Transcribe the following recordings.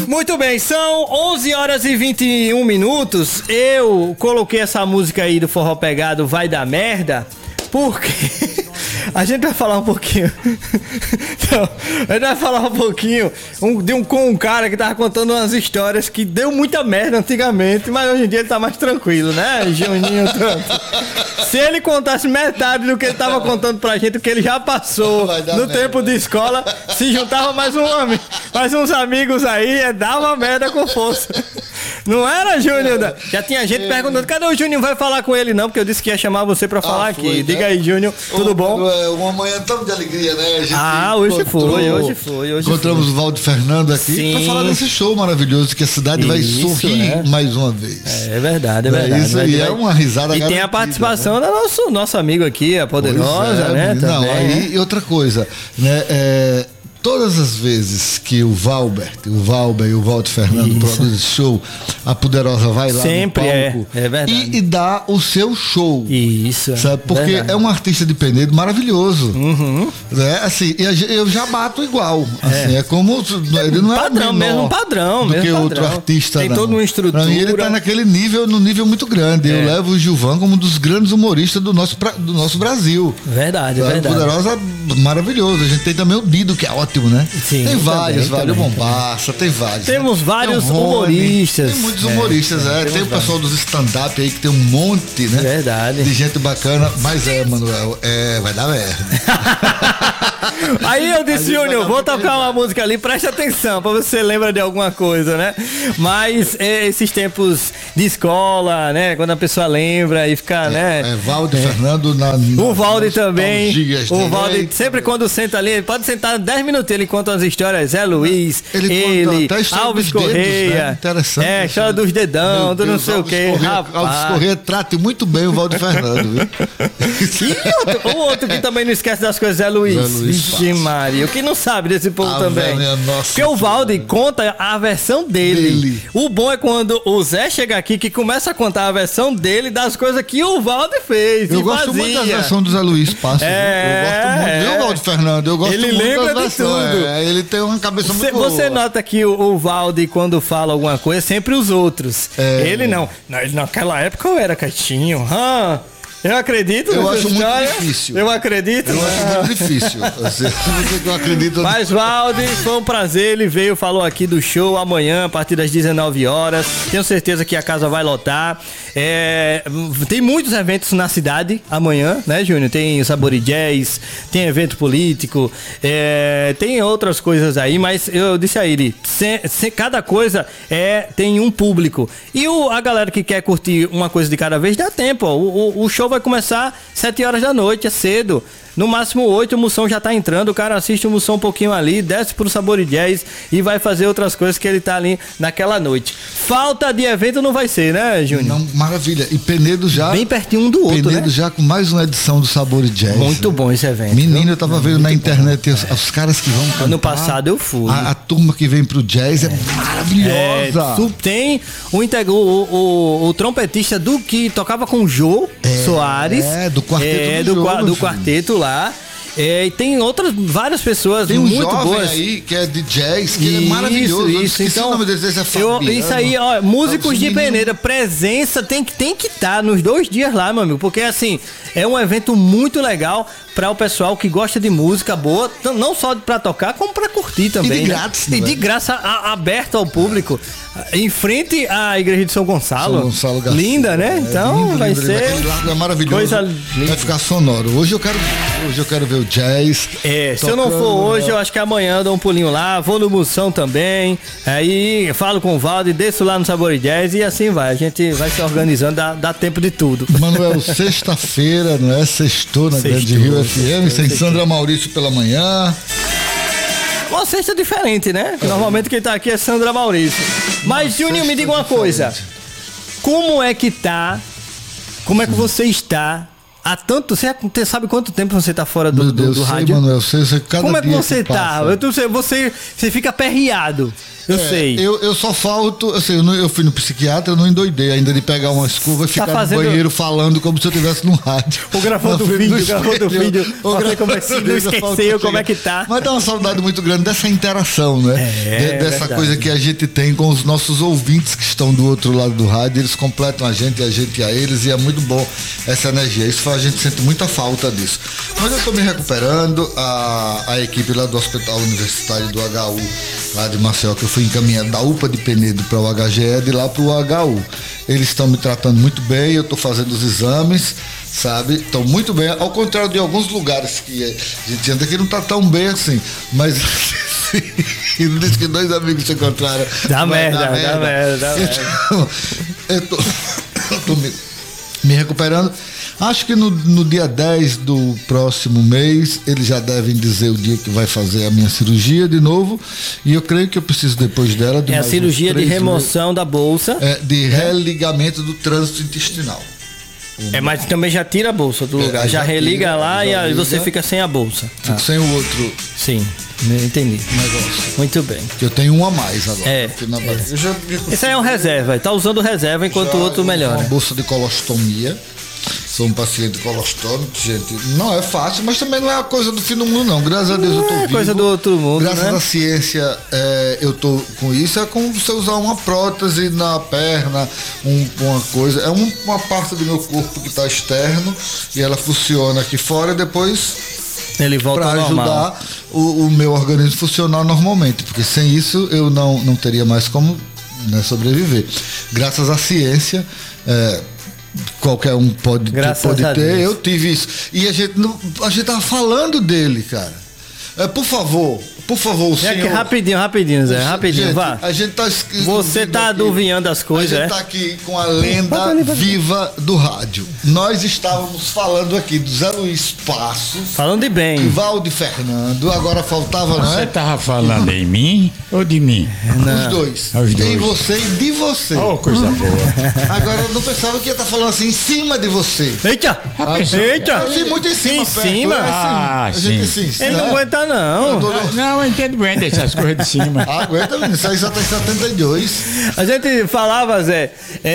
Muito bem, são 11 horas e 21 minutos. Eu coloquei essa música aí do Forró Pegado, Vai Dar Merda, porque a gente vai falar um pouquinho. Então, a gente vai falar um pouquinho com um cara que tava contando umas histórias que deu muita merda antigamente, mas hoje em dia ele tá mais tranquilo, né, Juninho? Se ele contasse metade do que ele tava contando pra gente, o que ele já passou no tempo de escola, se juntava mais uns amigos aí, dava merda com força. Não era, Júnior? Já tinha gente perguntando, cadê o Júnior? Não vai falar com ele não, porque eu disse que ia chamar você pra falar aqui. Né? Diga aí, Júnior, tudo bom? Uma manhã tão de alegria, né? Hoje foi. Encontramos o Valdo Fernando aqui pra falar desse show maravilhoso que a cidade vai sorrir mais uma vez. É verdade. Isso aí é uma risada. E tem a participação da nosso amigo aqui, a Poderosa, né? Não, aí e outra coisa, né? Todas as vezes que o Valber e o Valdo Fernando produzem esse show, a Poderosa vai lá sempre no palco é verdade. E dá o seu show. Isso. Sabe? Porque verdade. É um artista de Penedo maravilhoso. Né? Assim, eu já bato igual. Assim, é como. Ele não é padrão, mesmo padrão. Do que padrão. outro artista. Tem toda uma estrutura. Pra mim, ele tá naquele nível, num nível muito grande. Eu levo o Gilvan como um dos grandes humoristas do nosso Brasil. Verdade. Poderosa, maravilhoso. A gente tem também o Dido, que é ótimo, né? Sim, tem vários, também. Bombaça, tem vários. Temos vários humoristas. Tem muitos humoristas, tem o pessoal dos stand-up aí que tem um monte, né? Verdade. De gente bacana, mas Manuel, vai dar merda. Aí eu disse, Júnior, vou tocar uma música ali, preste atenção, pra você lembrar de alguma coisa, né? Mas esses tempos de escola, né? Quando a pessoa lembra e fica, né? Valdo Fernando o Valdo também. O Valdo, dele. sempre quando senta ali, ele pode sentar 10 minutos, ele conta as histórias, Zé Luiz, ele Alves Correia. Né? Interessante. História dos dedão, do não sei o que. Alves Correia trata muito bem o Valdo Fernando, viu? E o outro que também não esquece das coisas, Zé Luiz. Vixe Maria, o que não sabe desse povo também. Porque o Valdo conta a versão dele. O bom é quando o Zé chega aqui que começa a contar a versão dele das coisas que o Valdo fez. Eu gosto muito da versão do Zé Luiz Passos. Eu gosto muito. Viu, Valdo Fernando? Eu gosto ele muito lembra das de tudo. Ele tem uma cabeça muito boa. Você nota que o Valdo, quando fala alguma coisa, sempre os outros. Ele não. Naquela época eu era quietinho. Eu acredito. Eu acho muito difícil. Eu acredito. Eu acho muito difícil. Eu acredito. Mas, Valdo, foi um prazer. Ele veio, falou aqui do show amanhã, a partir das 19 horas. Tenho certeza que a casa vai lotar. Tem muitos eventos na cidade amanhã, né, Júnior? Tem Sabor e Jazz, tem evento político, tem outras coisas aí, mas eu disse a ele, cada coisa tem um público. E a galera que quer curtir uma coisa de cada vez, dá tempo. O show vai começar 7 horas da noite, é cedo. No máximo 8, o Mussão já tá entrando, o cara assiste o Mussão um pouquinho ali, desce pro Sabor e Jazz e vai fazer outras coisas que ele tá ali naquela noite. Falta de evento não vai ser, né, Júnior? Não, maravilha. E Penedo já... Bem pertinho um do outro, Penedo, né? Já com mais uma edição do Sabor e Jazz. Muito bom esse evento. Menino, eu tava vendo na internet os caras que vão cantar. Ano passado eu fui. A turma que vem pro jazz é maravilhosa. Tem o trompetista que tocava com o Jô Soares. Do quarteto do quarteto lá. E tem várias pessoas tem muito jovem boas aí que é de jazz, que ele é maravilhoso. Então, o nome dele, é Fabiano. Isso aí, ó, músicos de Peneira, presença tem que estar nos 2 dias lá, meu amigo, porque assim, é um evento muito legal para o pessoal que gosta de música boa, não só para tocar, como para curtir também. E de grátis, né? E de graça, aberto ao público, em frente à igreja de São Gonçalo. Linda, né? Então lindo, vai ser é maravilhoso. Coisa linda. Vai ficar sonoro. Hoje eu quero ver o jazz. Se eu não for hoje, eu acho que amanhã eu dou um pulinho lá, vou no Mussão também, aí falo com o Valdo e desço lá no Sabor e Jazz e assim vai, a gente vai se organizando, dá tempo de tudo. Manuel, sexta-feira, não é? Sextou na Grande Rio FM, sem Sandra Maurício pela manhã. Uma sexta diferente, né? Normalmente quem tá aqui é Sandra Maurício. Mas, Juninho, me diga uma coisa. Como é que você está há tanto... Você sabe quanto tempo você tá fora do rádio? Manuel, cada como é que dia você tá? Você fica aperreado. Eu sei. Eu só falto, assim, eu fui no psiquiatra, eu não endoidei ainda de pegar uma escova e ficar fazendo... no banheiro falando como se eu estivesse no rádio. Ou gravando vídeo, como assim, não esqueceu como é que tá. Mas dá uma saudade muito grande dessa interação, né? Dessa verdade. Coisa que a gente tem com os nossos ouvintes que estão do outro lado do rádio, eles completam a gente a eles, e é muito bom essa energia. Isso faz a gente sente muita falta disso. Mas eu estou me recuperando, a equipe lá do Hospital Universitário do HU, lá de Maceió, que eu fui encaminhado da UPA de Penedo para o HGE, de lá para o HU. Eles estão me tratando muito bem, eu estou fazendo os exames, sabe? Estão muito bem, ao contrário de alguns lugares que a gente anda aqui não está tão bem assim, mas diz que 2 amigos se encontraram. Dá merda. Então, eu tô me recuperando. Acho que no dia 10 do próximo mês, eles já devem dizer o dia que vai fazer a minha cirurgia de novo. E eu creio que eu preciso, depois dela, de mais a cirurgia de remoção da bolsa. De religamento do trânsito intestinal. Mas também já tira a bolsa do lugar. Já religa tira, lá e aí você fica sem a bolsa. Fico sem o outro. Sim, entendi. Negócio. Muito bem. Eu tenho um a mais agora. Esse aí é um reserva. Tá usando reserva enquanto o outro melhora. Uma bolsa de colostomia. Sou um paciente colostômico, gente. Não é fácil, mas também não é a coisa do fim do mundo, não. Graças a Deus eu tô vivo. É coisa do outro mundo, graças à ciência, eu tô com isso. É como você usar uma prótese na perna, uma coisa. É uma parte do meu corpo que está externo e ela funciona aqui fora e depois ele volta para ajudar o meu organismo a funcionar normalmente. Porque sem isso eu não teria mais como, né, sobreviver. Graças à ciência, qualquer um pode ter. Eu tive isso. E a gente tava falando dele, cara. Por favor, o senhor. Rapidinho, Zé. Rapidinho, gente, vá. A gente tá Você tá adivinhando as coisas, A gente tá aqui com a lenda viva do rádio. Nós estávamos falando aqui do Zé Luiz Passos. Falando de bem. Ivaldo Fernando. Agora faltava, não é? Você tava falando em mim ou de mim? Os dois. Em você e de você. Oh, coisa boa. Agora eu não pensava que ia estar falando assim em cima de você. Eita! Assim, muito em cima. Em cima? Sim. Ele não aguenta, não. Não, eu entendo bem dessas coisas de cima. Aguenta, menino. Isso aí já tá em 72. A gente falava, Zé,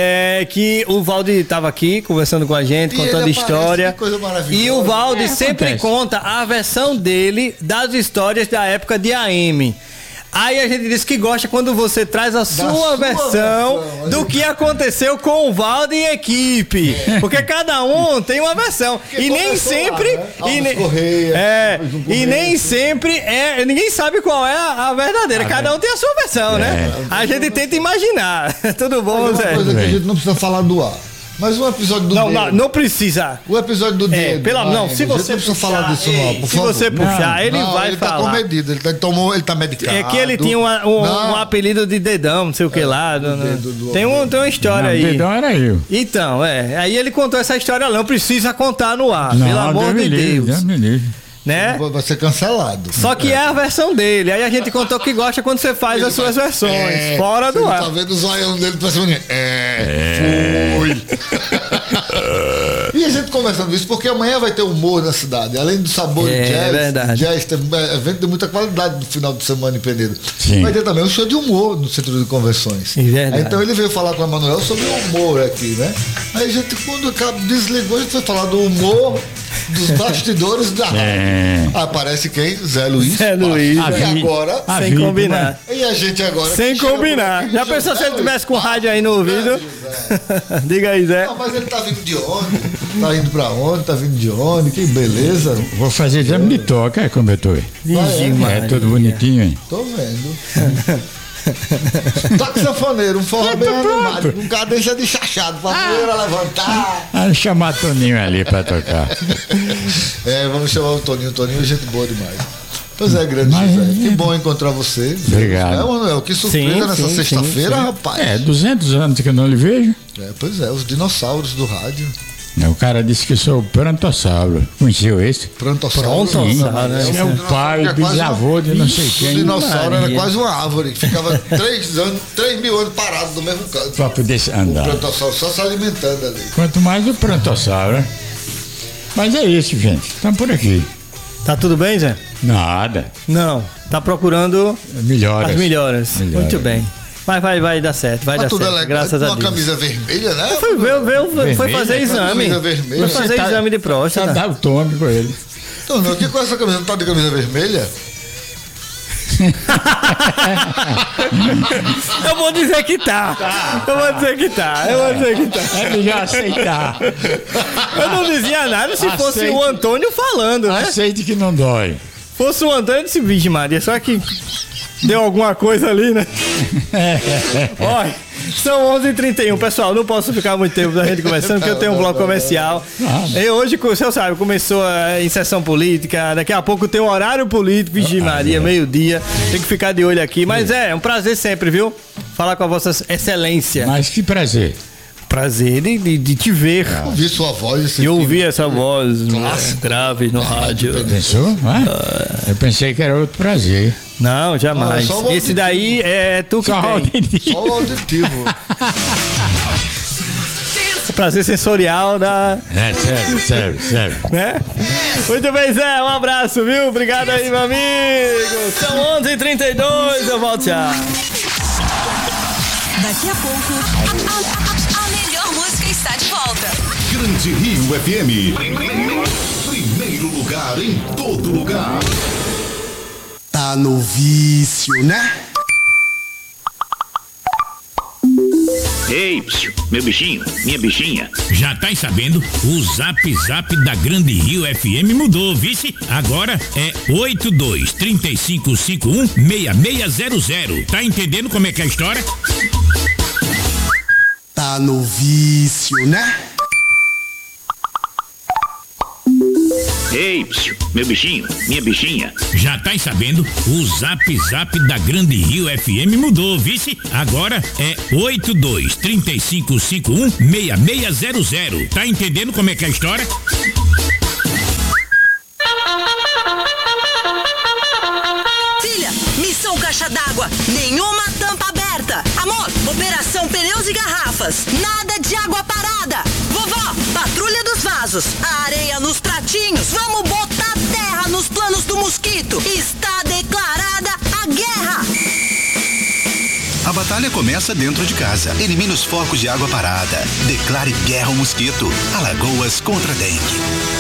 que o Valde estava aqui conversando com a gente, contando história. Coisa maravilhosa. E o Valde sempre conta a versão dele das histórias da época de AM. Aí a gente diz que gosta quando você traz a sua versão do que aconteceu com o Valde e equipe. Porque cada um tem uma versão. E nem sempre. E nem sempre ninguém sabe qual é a verdadeira. Cada um tem a sua versão, né? A gente tenta imaginar. Tudo bom, Zé? Uma coisa que a gente não precisa falar do ar. Mas um episódio do dedo. Não precisa. O episódio do dedo. Se você puxar, falar disso, por favor. Se você puxar, ele vai ele falar. Ele tá comedido, ele tá medicado. É que ele tinha um apelido de dedão, não sei o que lá. Tem uma história aí. Dedão era eu. Então, aí ele contou essa história, não precisa contar no ar, pelo amor de Deus. Deus me livre. Né? Vai ser cancelado. Só que é a versão dele. Aí a gente contou que gosta quando você faz as suas versões. Fora do ar. Tá vendo o zoião dele pra cima. Foi. E a gente conversando isso, porque amanhã vai ter humor na cidade. Além do sabor de jazz. É verdade. Jazz tem evento de muita qualidade no final de semana em Penedo. Sim. Vai ter também um show de humor no Centro de Convenções. É verdade. Então ele veio falar com a Emanuel sobre o humor aqui, né? Aí a gente, quando desligou, a gente foi falar do humor dos bastidores da rádio. Aparece quem? Zé Luiz. Zé Luiz. E agora, sem combinar. E a gente agora. Sem combinar. Já pensou se ele tivesse com rádio aí no ouvido? Diga aí, Zé. Não, mas ele tá vindo de onde? Tá indo pra onde? Tá vindo de onde? Que beleza. Vou fazer exame de toque, como eu tô. É tudo bonitinho, hein? Tô vendo. Toque sanfoneiro, um forró bem animado, com cadência de chachado, pra poeira levantar. Vamos chamar Toninho ali pra tocar. Vamos chamar o Toninho. Toninho é gente boa demais. Pois é, grande José. Que bom encontrar você. Obrigado. Manuel, que surpresa nessa sexta-feira, rapaz. 200 anos que eu não lhe vejo. Pois é, os dinossauros do rádio. O cara disse que eu sou o Prantossauro. Conheceu esse? Prantossauro. Esse é o pai, o bisavô de não sei quem. O dinossauro era quase uma árvore, que ficava 3 mil anos parado no mesmo canto. Pra poder andar. O Prantossauro só se alimentando ali. Quanto mais o Prantossauro. Mas é isso, gente. Estamos por aqui. Tá tudo bem, Zé? Nada. Não, tá procurando Melhoras. as melhoras. Muito bem. Vai dar certo, vai dar certo. Legal. Graças a Deus. Uma camisa vermelha, né? Foi fazer exame. Foi fazer exame de próstata. Dá o tome com ele. Então, não, o que com essa camisa? Não tá de camisa vermelha? Eu vou dizer que tá. Eu vou dizer que tá. É melhor aceitar. Eu não dizia nada se fosse o Antônio falando, né? Aceite que não dói. Fosse o Antônio, eu disse, vixe Maria, só que deu alguma coisa ali, né? Olha, são 11h31, pessoal, não posso ficar muito tempo da gente conversando, porque eu tenho um bloco comercial. E hoje, o senhor sabe, começou a inserção política, daqui a pouco tem um horário político, vixe Maria, meio-dia, tem que ficar de olho aqui, mas é um prazer sempre, viu? Falar com a vossa excelência. Mas que prazer. Prazer de te ver. Ouvir sua voz. E ouvir essa voz grave no rádio. Pensou? Eu pensei que era outro prazer. Não, jamais. Esse daí é tu que tem. Só o auditivo. Prazer sensorial da... Sério. Né? Muito bem, Zé. Um abraço, viu? Obrigado aí, meu amigo. São 11h32, eu volto já. Daqui a pouco, a melhor música está de volta. Grande Rio FM. Primeiro lugar em todo lugar. Tá no vício, né? Ei, meu bichinho, minha bichinha. Já tá sabendo? O Zap Zap da Grande Rio FM mudou, vice? Agora é 82-3551-6600. Tá entendendo como é que é a história? Tá no vício, né? Ei, meu bichinho, minha bichinha. Já tá sabendo? O Zap Zap da Grande Rio FM mudou, vice? Agora é 82-3551-6600. Tá entendendo como é que é a história? Filha, missão caixa d'água, nenhuma tampa aberta. Amor, operação pneus e garrafas, nada de água parada. Vovó, patrulha dos vasos, a areia nos pratinhos, vamos botar terra nos planos do mosquito. Está declarada a guerra. A batalha começa dentro de casa. Elimine os focos de água parada. Declare guerra ao mosquito. Alagoas contra a dengue.